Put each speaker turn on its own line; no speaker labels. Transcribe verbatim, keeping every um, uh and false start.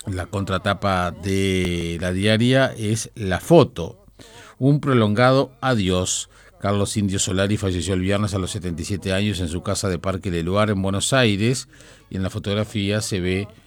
La contratapa de la diaria es la foto. Un prolongado adiós. Carlos Indio Solari falleció el viernes a los setenta y siete años en su casa de Parque Leluar en Buenos Aires, y en la fotografía se ve